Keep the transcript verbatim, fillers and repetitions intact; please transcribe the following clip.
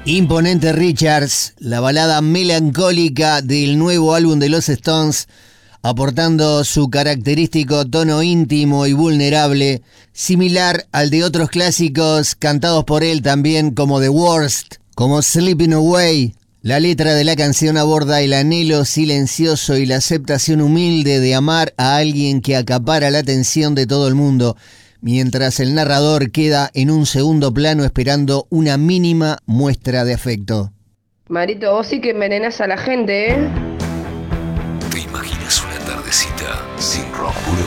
Imponente Richards, la balada melancólica del nuevo álbum de los Stones, aportando su característico tono íntimo y vulnerable, similar al de otros clásicos cantados por él también, como The Worst, como Sleeping Away. La letra de la canción aborda el anhelo silencioso y la aceptación humilde de amar a alguien que acapara la atención de todo el mundo, mientras el narrador queda en un segundo plano esperando una mínima muestra de afecto. Marito, vos sí que envenenás a la gente, ¿eh? ¿Te imaginas una tardecita sin rock puro?